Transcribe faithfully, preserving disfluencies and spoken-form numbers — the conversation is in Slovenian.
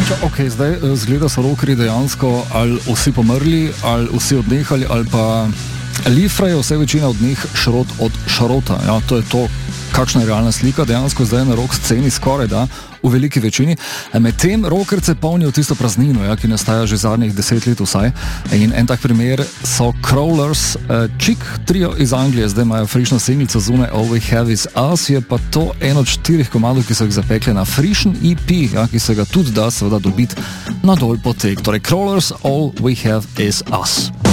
Ok, zdaj zgleda so rockerji dejansko ali vsi pomrli, ali vsi odnehali, ali pa lifrajo vse večina od njih šrot od šarota. Ja, to je to, kakšna je realna slika dejansko zdaj na rock sceni skoraj, da, v veliki večini. Medtem rockerce polnijo tisto praznino, ja, ki nastaja že zadnjih deset let vsaj. In en tak primer so Crawlers, uh, Chick trio iz Anglije, zdaj imajo frišno singlico zunaj All We Have Is Us, je pa to en od štirih komadov, ki so jih zapekli na frišen E P, ja, ki se ga tudi da seveda dobiti na dol potek. Torej Crawlers, All We Have Is Us.